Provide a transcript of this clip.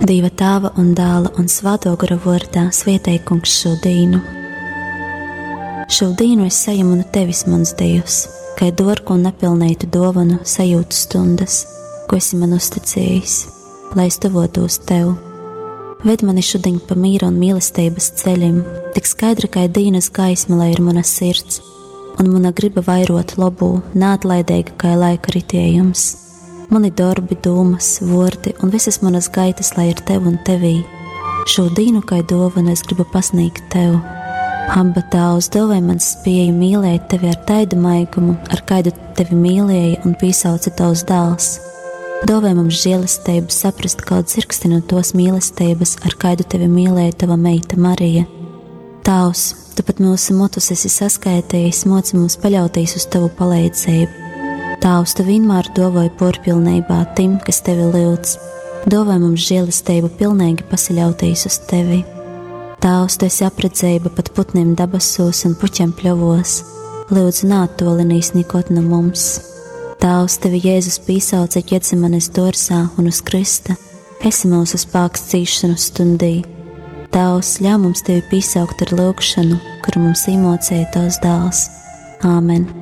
Dieva Tēva un Dēla un Svētā gara vārdā svētī Kungs šo dienu. Šo dienu es saņemu no tevis, mans Dievs, kā dārgu un nepilnītu dāvanu sajūtu stundas, ko esi man uzticējis, lai es tuvotos tev. Ved mani šodien pa mīra un mīlestības ceļiem, tik skaidra kā dienas gaisma, lai ir mana sirds, un mana griba vairot labu, neatlaidīga kā laika ritējums. Mani darbi, domas, vārdi un visas manas gaitas, lai ir tev un tevī. Šo dienu kā dāvanu es gribu pasniegt tev. Abba Tēvs, dāvāj man spēju mīlēt tevi ar tādu maigumu, ar kādu tevi mīlēja un piesauca tavs dēls. Dāvāj mums žēlastību saprast kaut dzirksti no tos mīlestības, ar kādu tevi mīlēja tava meita Marija. Tēvs, tu pat mūsu motus esi saskaitījis, moci mums paļauties uz tavu palīdzību. Tēvs, tu vienmēr dāvāji porpilnībā tim, kas tevi lūdz. Dāvāj mums žēlastību pilnīgi pasaļauties uz tevi. Tēvs, tu esi apredzēba pat putniem dabasos un puķiem pļovos. Lūdzu, neattolinīs nekot no mums. Tēvs, tevi Jēzus piesauca Ģetsemanes dārzā un uz krista. Esi mūsu spēks cīšanu stundī. Tēvs, ļauj mums tevi piesaukt ar lūgšanu, kuru mums iemācīja tavs dēls. Āmen.